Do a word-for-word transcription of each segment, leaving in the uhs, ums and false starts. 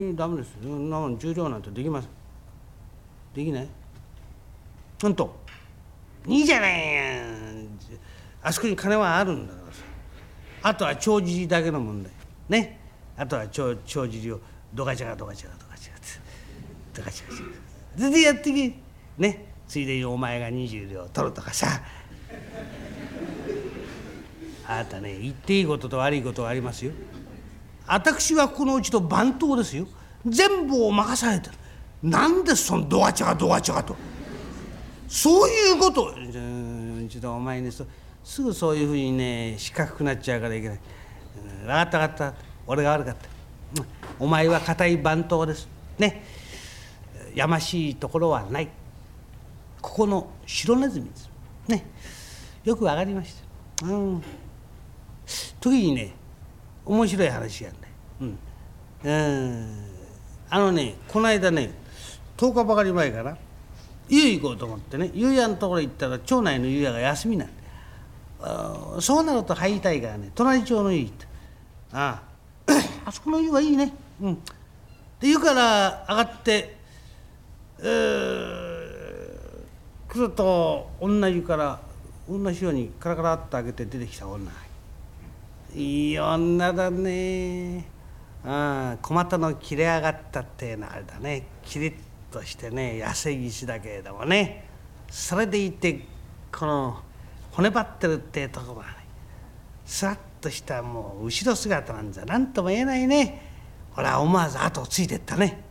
ダメです。そんなもん重量なんてできません。できない。ほんといいじゃないや。あそこに金はあるんだからさ。あとは帳尻だけの問題ね。あとは帳帳尻をドカチャガドカチャガドカチャガドカチャガそれでやってけね。ついでにお前がにじゅう両取るとかさ。あなたね、言っていいことと悪いことがありますよ。私はこのうちと番頭ですよ。全部を任されてる。なんでそのドガチャガドガチャガとそういうことをちょっとお前ね、すぐそういうふうにね四角くなっちゃうからいけない。分かった分かった、俺が悪かった。お前は固い番頭ですね。やましいところはない。ここの白ネズミですね。よく分かりました。うん時にね面白い話やんだよ。うんうんあのね、この間ね、とおかばかり前かな、湯行こうと思ってね、湯屋のところ行ったら町内の湯屋が休みなんで、あそうなると入りたいからね、隣町の湯行った。あああそこの湯はいいね。うんで湯から上がってえー、来ると女湯から同じようにカラカラっと開けて出てきた女がいい女だね。ああ小股の切れ上がったっていうのはあれだね。キリッとしてね痩せ岸だけれどもね、それでいてこの骨張ってるっていうところがね、スラッとしたもう後ろ姿なんじゃ何とも言えないね。俺は思わず後をついてったね。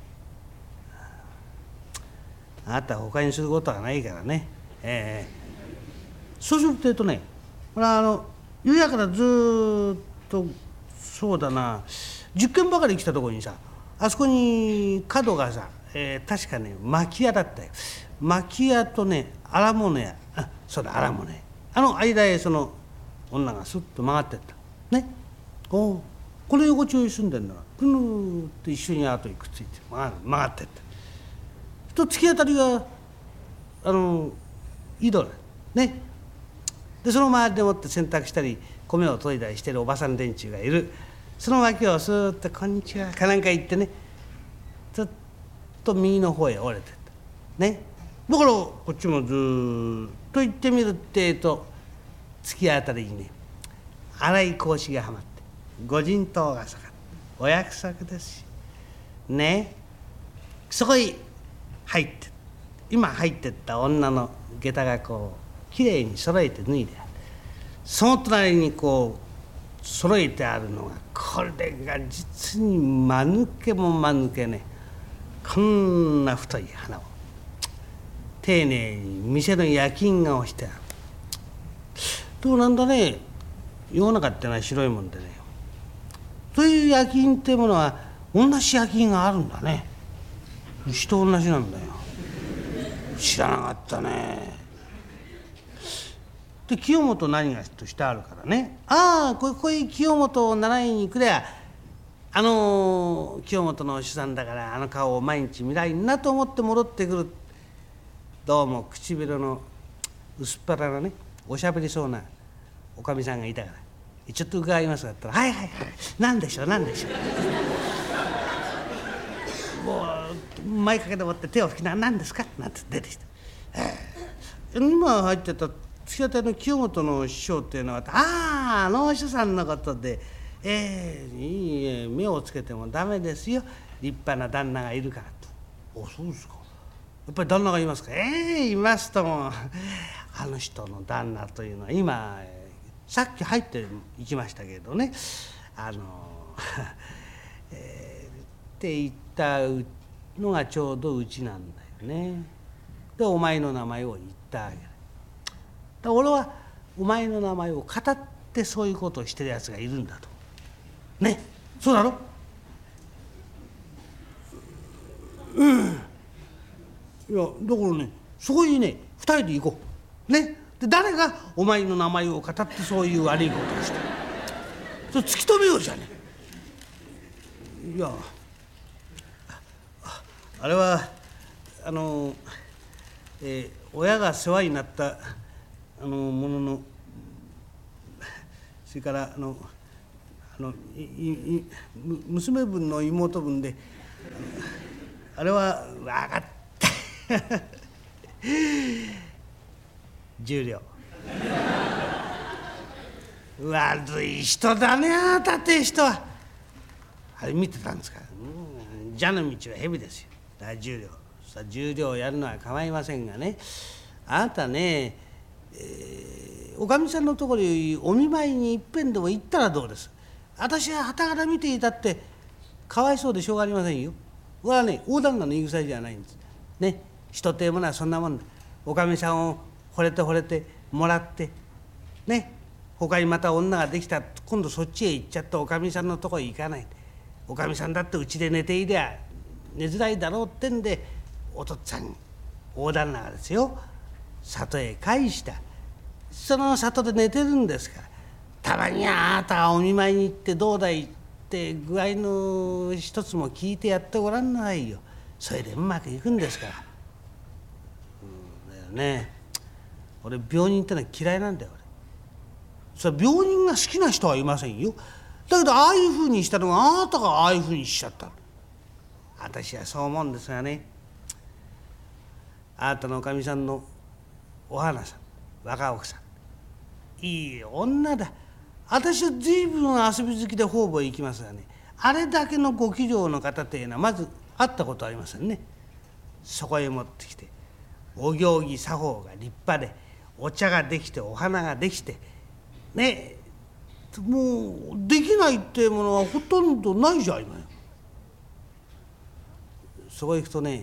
あなたは他にすることはないからね。ええそうするとえっとね、これはあの湯屋からずっとそうだなじゅっけんばかり来たところにさ、あそこに角がさ、えー、確かね薪屋だったよ。薪屋とね荒物屋、あそうだ荒物屋、あの間へその女がスッと曲がってったね。おおこの横丁に住んでんだからくぬーって一緒に後にくっついて曲が曲がってったと突き当たりがあの井戸だね。でその周りでもって洗濯したり米を研いだりしてるおばさん連中がいる。その脇をスーッと「こんにちは」かなんか言ってね、ずっと右の方へ折れてったね。だからこっちもずーっと行ってみるってえと突き当たりにね荒い格子がはまって御神刀が下がってお約束ですしね。そこへ入って今入ってった女の下駄がこうきれいに揃えて脱いである。その隣にこう揃えてあるのがこれが実に間抜けも間抜けね。こんな太い花を丁寧に店の焼き印が押してある。どうなんだね、世の中ってのは白いもんでね、そういう焼き印っていうものは同じ焼き印があるんだね。牛と同じなんだよ。知らなかったね。で清本何がとしてあるからね、ああここへ清本を習いに来りゃあの清本のお師さんだからあの顔を毎日見らいんなと思って戻ってくる。どうも唇の薄っ腹なねおしゃべりそうなおかみさんがいたから「ちょっと伺いますか」って言ったら「はいはいはい何でしょう何でしょう」もう前掛けでもって手を拭きながら「何ですか?」なんて出てきた。今入ってた突き当たりの清本の師匠っていうのは「あああのお師さんのことでええいいえ目をつけてもダメですよ立派な旦那がいるから」と。「あそうですか。やっぱり旦那がいますか？」「ええいますとも。あの人の旦那というのは今さっき入っていきましたけどね、あのえー、って言ったのがちょうどうちなんだよね。でお前の名前を言ったわけだ。だ俺はお前の名前を語ってそういうことをしてるやつがいるんだとね。そうだろ。うんいやだからねそこにね二人で行こうね。で誰がお前の名前を語ってそういう悪いことをしてそれ突き止めようじゃねえ。いやあれはあの、えー、親が世話になったあのものの、それからあのあのいい娘分の妹分であれは分かったじゅうりょう。悪い人だね、あなたって人は。あれ見てたんですから、うん、蛇の道は蛇ですよ。だからじゅうりょう、さあじゅうりょうやるのは構いませんがね、あなたね、えー、おかみさんのところにお見舞いにいっぺんでも行ったらどうです。私は傍から見ていたってかわいそうでしょうがありませんよ。これはね、大旦那の言い草じゃないんですね。人っていうものはそんなもんだ。おかみさんを惚れて惚れてもらってね、他にまた女ができた、今度そっちへ行っちゃったおかみさんのとこへ行かない。おかみさんだってうちで寝ていりゃ寝づらいだろうってんで、お父っつぁんに大旦那がですよ、里へ帰した。その里で寝てるんですから、たまにはあなたがお見舞いに行ってどうだいって具合の一つも聞いてやってごらんなさいよ。それでうまくいくんですから。うん、だよね。俺病人ってのは嫌いなんだよ。俺それ病人が好きな人はいませんよ。だけどああいうふうにしたのがあなたがああいうふうにしちゃった。私はそう思うんですがね、あなたのおかみさんのお花さん、若奥さん、いい女だ。私は随分遊び好きで方々行きますがね、あれだけのご器量の方というのはまず会ったことありませんね。そこへ持ってきてお行儀作法が立派で、お茶ができてお花ができてね、もうできないっていうものはほとんどないじゃありません。そこへ行くとね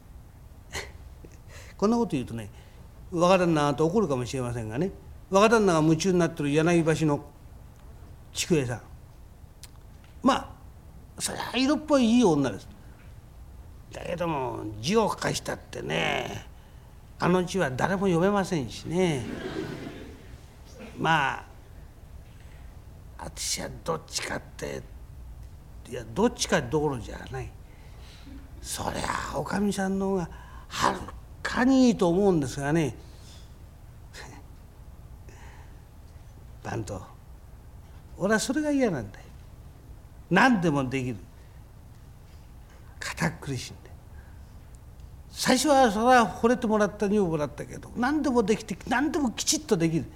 こんなこと言うとね、若旦那と怒るかもしれませんがね、若旦那が夢中になってる柳橋の菊江さん、まあそりゃ色っぽいいい女です。だけども字を書かしたってね、あの字は誰も読めませんしね。まあ私はどっちかって、いやどっちかどころじゃない、そりゃおかみさんの方がはるかにいいと思うんですがね番頭、俺はそれが嫌なんだよ。何でもできる、堅苦しいんだよ。最初はそれは惚れてもらった女房だったけど、何でもできて何でもきちっとできる、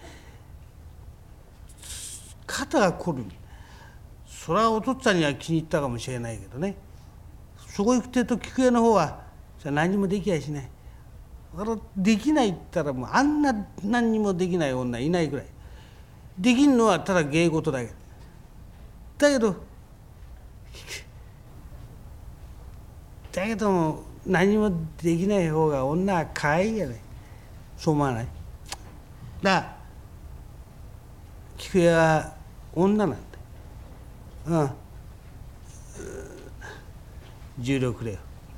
肩が凝る。それはお父っつぁんには気に入ったかもしれないけどね、そこ行くてと菊江の方は何もできやしない。だからできないって言ったらもうあんな何にもできない女いないぐらい。できんのはただ芸事だけだけどだけども何もできない方が女は可愛いやね。そう思わない？だから菊江は女なんだ。うん十両くれよ。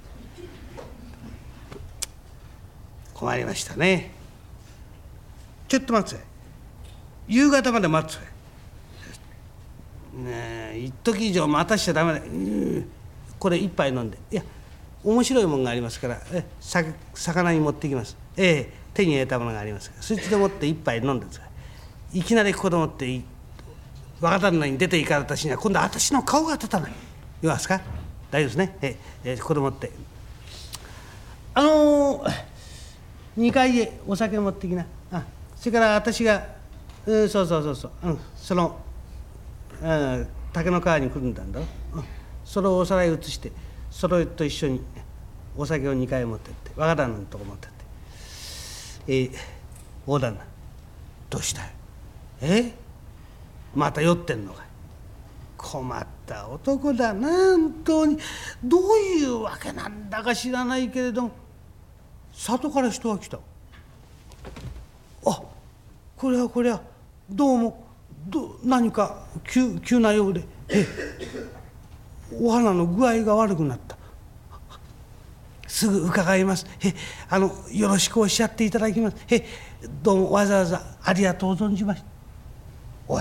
困りましたね。ちょっと待って、夕方まで待ってねえ、一時以上待たしちゃダメだ。これ一杯飲んで、いや面白いもんがありますから、えさ魚に持ってきます。ええ、手に入れたものがありますから、そっちでもって一杯飲んでください。いきなりここでもって若旦那に出て行かれたしには今度は私の顔が立たない。言いますか？大丈夫ですね。ええ、ここでもってあのー、にかいへお酒持ってきな。あ、それから私が、うん、そうそうそうそう、うん、その、うん、竹の川に来るんだんだろ、うん、それをお皿へ移してそれと一緒にお酒をにかい持ってって若旦那のとこ持ってって、えー、大旦那どうしたよ、えまた酔ってんのかい。困った男だな本当に。どういうわけなんだか知らないけれども里から人が来た。あ、これはこれはどうもど何か 急, 急なようで、えお花の具合が悪くなった。すぐ伺います。えあのよろしくおっしゃっていただきます。えどうもわざわざありがとう存じました。おい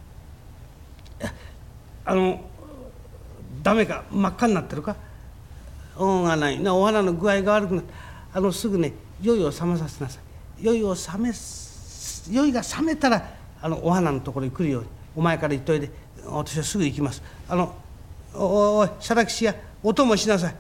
あのダメか、真っ赤になってるか。うんがないな、お花の具合が悪くなった。あのすぐね酔いを冷まさせなさい。酔いを冷め酔いが冷めたらあのお花のところに来るようにお前から言っといて、私はすぐ行きます。あのおおい定吉やお供しなさい。